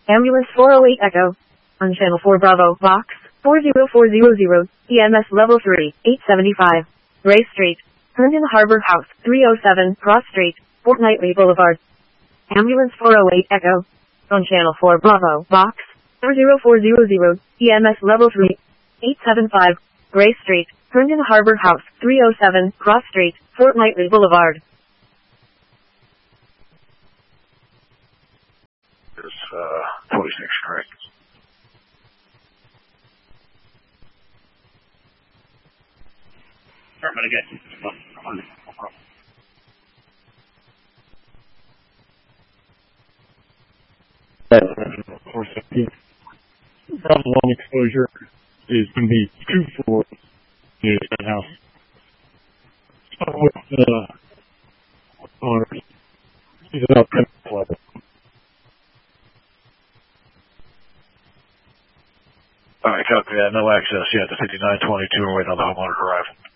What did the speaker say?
Ambulance 408 Echo. On Channel 4 Bravo, Box 40400, EMS Level 3, 875. Ray Street. Herndon Harbor House, 307, Cross Street, Fortnightly Boulevard. Ambulance 408 Echo. On Channel 4 Bravo, Box 40400, EMS Level 3, 875. Ray Street. Herndon Harbor House, 307, Cross Street, Fortnightly Boulevard. Is 26 correct? Again. Problem long exposure is going to be 2 floors near that house. With owners, he's about 10 level. Alright, copy that. No access yet to 5922. We're waiting on the homeowner to arrive.